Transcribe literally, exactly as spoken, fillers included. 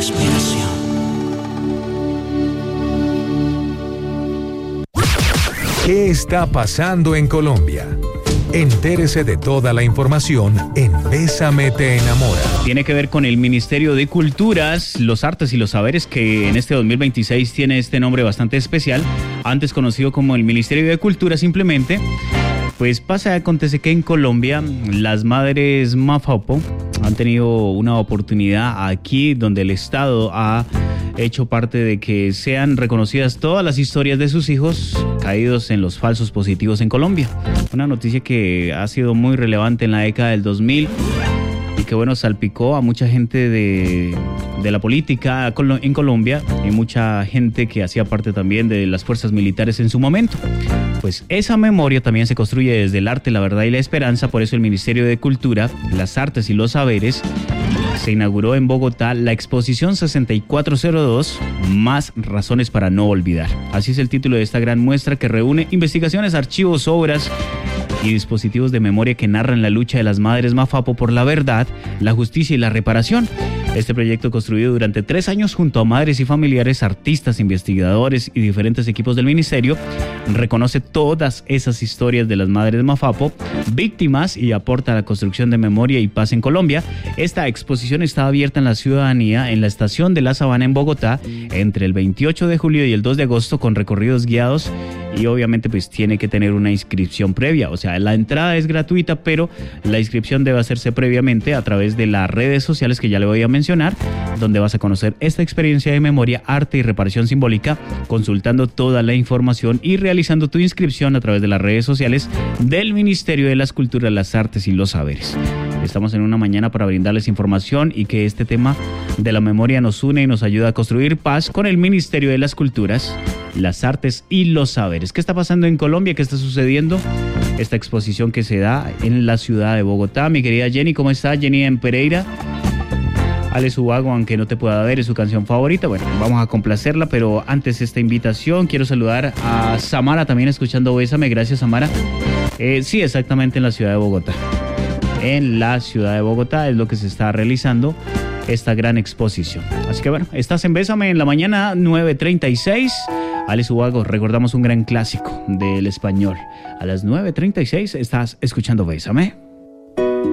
respiración. ¿Qué está pasando en Colombia? Entérese de toda la información en Bésame te enamora. Tiene que ver con el Ministerio de Culturas, los Artes y los Saberes, que en este dos mil veintiséis tiene este nombre bastante especial, antes conocido como el Ministerio de Cultura simplemente. Pues pasa, acontece que en Colombia las madres Mafapo han tenido una oportunidad aquí donde el Estado ha hecho parte de que sean reconocidas todas las historias de sus hijos caídos en los falsos positivos en Colombia. Una noticia que ha sido muy relevante en la década del dos mil y que, bueno, salpicó a mucha gente de, de la política en Colombia y mucha gente que hacía parte también de las fuerzas militares en su momento. Pues esa memoria también se construye desde el arte, la verdad y la esperanza. Por eso el Ministerio de Cultura, las Artes y los Saberes se inauguró en Bogotá la exposición sesenta y cuatro cero dos, Más razones para no olvidar. Así es el título de esta gran muestra que reúne investigaciones, archivos, obras y dispositivos de memoria que narran la lucha de las madres Mafapo por la verdad, la justicia y la reparación. Este proyecto, construido durante tres años junto a madres y familiares, artistas, investigadores y diferentes equipos del ministerio, reconoce todas esas historias de las madres Mafapo, víctimas, y aporta a la construcción de memoria y paz en Colombia. Esta exposición está abierta en la ciudadanía en la estación de La Sabana en Bogotá entre el veintiocho de julio y el dos de agosto, con recorridos guiados, y obviamente pues tiene que tener una inscripción previa. O sea, la entrada es gratuita, pero la inscripción debe hacerse previamente a través de las redes sociales que ya le voy a mencionar, donde vas a conocer esta experiencia de memoria, arte y reparación simbólica, consultando toda la información y realizando tu inscripción a través de las redes sociales del Ministerio de las Culturas, las Artes y los Saberes. Estamos en una mañana para brindarles información y que este tema de la memoria nos une y nos ayuda a construir paz con el Ministerio de las Culturas, las Artes y los Saberes. ¿Qué está pasando en Colombia? ¿Qué está sucediendo? Esta exposición que se da en la ciudad de Bogotá. Mi querida Jenny, ¿cómo está? Jenny en Pereira. Ale Subago, aunque no te pueda ver, es su canción favorita. Bueno, vamos a complacerla, pero antes esta invitación, quiero saludar a Samara, también escuchando Bésame. Gracias, Samara. Eh, sí, exactamente en la ciudad de Bogotá. En la ciudad de Bogotá es lo que se está realizando esta gran exposición. Así que bueno, estás en Bésame en la mañana, nueve treinta y seis. Ale Subago, recordamos un gran clásico del español. A las nueve treinta y seis estás escuchando Bésame.